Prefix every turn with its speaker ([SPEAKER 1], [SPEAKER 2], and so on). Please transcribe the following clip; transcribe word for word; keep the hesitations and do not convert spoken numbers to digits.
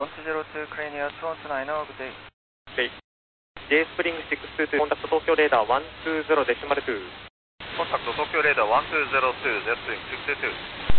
[SPEAKER 1] ワンツーゼロツー クレニアツーワンツーナインのグデイ。
[SPEAKER 2] J スプリングシックスツーツーコンタクト東京レーダーワンツーゼロデシマルツー。
[SPEAKER 1] コンタクト東京レーダーワンツーゼロツー J スプリングシックスツーツー。